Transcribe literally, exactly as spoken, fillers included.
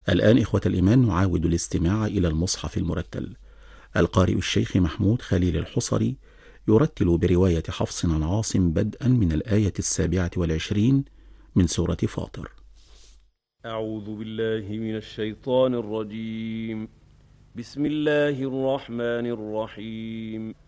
الآن إخوة الإيمان نعاود الاستماع إلى المصحف المرتل. القارئ الشيخ محمود خليل الحصري يرتل برواية حفص عن عاصم بدءا من الآية السابعة والعشرين من سورة فاطر. أعوذ بالله من الشيطان الرجيم. بسم الله الرحمن الرحيم.